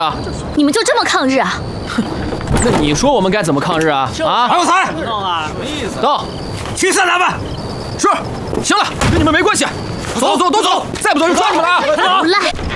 啊！ 你们就这么抗日啊？ 那你说我们该怎么抗日啊？啊！ 还有才， 什么意思？ 到， 驱散他们。 是，行了，跟你们没关系，走，都走，再不走就抓你们了啊！ 无赖！